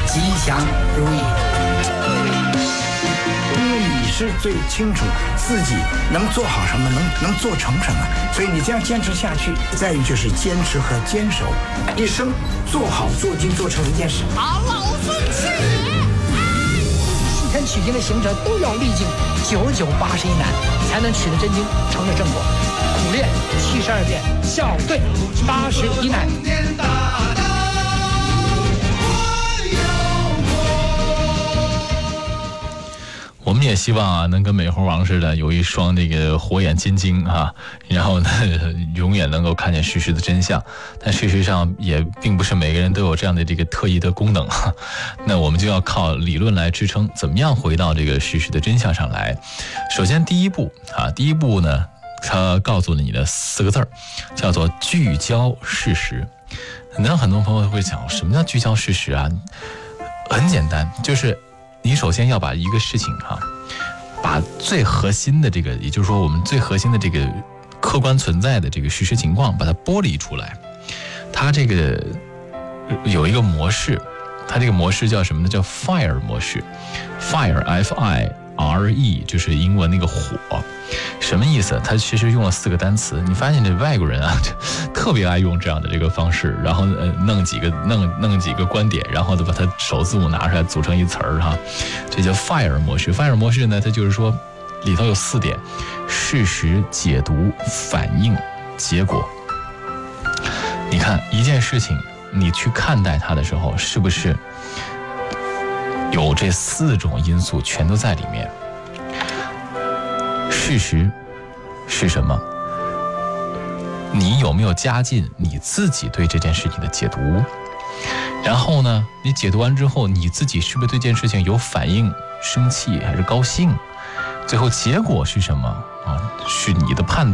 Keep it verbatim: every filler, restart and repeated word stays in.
吉祥如意。因为你是最清楚自己能做好什么，能能做成什么，所以你这样坚持下去。再于就是坚持和坚守，一生做好做精做成一件事。 好，老孙去。 西天取经的行者都要历经九九八十一难，才能取得真经，成了正果。苦练七十二变，笑对八十一难。 我们也希望啊，能跟美猴王似的，有一双这个火眼金睛啊，然后呢，永远能够看见事实的真相。但事实上，也并不是每个人都有这样的这个特异的功能。那我们就要靠理论来支撑，怎么样回到这个事实的真相上来？首先，第一步啊，第一步呢，它告诉了你的四个字儿，叫做聚焦事实。那很多朋友会讲，什么叫聚焦事实啊？很简单，就是你首先要把一个事情哈、啊，把最核心的这个，也就是说我们最核心的这个客观存在的这个事实情况，把它剥离出来。它这个有一个模式，它这个模式叫什么呢？叫 fire 模式 ，fire F I R E 就是英文那个火，什么意思？它其实用了四个单词。你发现这外国人啊，特别爱用这样的这个方式，然后呃弄几个弄弄几个观点，然后就把它首字母拿出来组成一词儿哈，这叫 fire 模式。fire 模式呢，它就是说里头有四点：事实、解读、反应、结果。你看一件事情，你去看待它的时候，是不是有这四种因素全都在里面？事实是什么？你有没有加进你自己对这件事情的解读？然后呢，你解读完之后，你自己是不是对这件事情有反应，生气还是高兴？最后结果是什么啊？是你的判断。